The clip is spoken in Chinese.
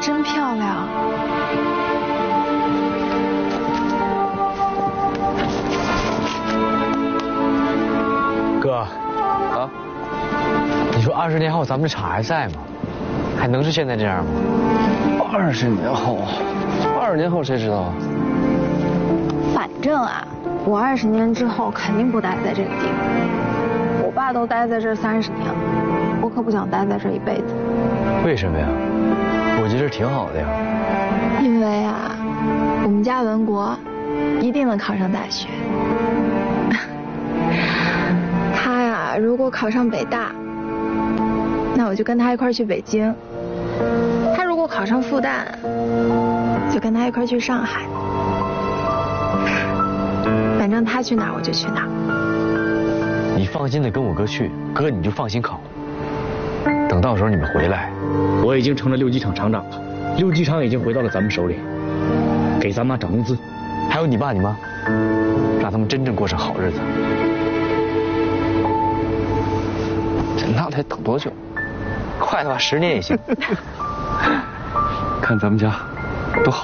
真漂亮。 哥，啊，你说20年后咱们这厂还在吗？还能是现在这样吗 ？20年后，20年后谁知道啊？ 反正啊，我20年之后肯定不待在这个地方。我爸都待在这儿30年了，我可不想待在这儿一辈子。 为什么呀？我觉得挺好的呀。 因为啊，我们家文国一定能考上大学。他呀，如果考上北大，那我就跟他一块去北京；他如果考上复旦，就跟他一块去上海。反正他去哪儿我就去哪儿。 你放心的跟我哥去，哥你就放心考。等到时候你们回来，我已经成了6机厂厂长了，6机厂已经回到了咱们手里，给咱妈涨工资，还有你爸你妈，让他们真正过上好日子。 那得等多久？ 快的话10年也行。 看咱们家多好。